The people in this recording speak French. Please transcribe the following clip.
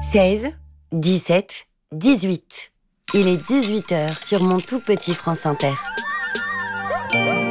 16, 17, 18. Il est 18h sur mon tout petit France Inter.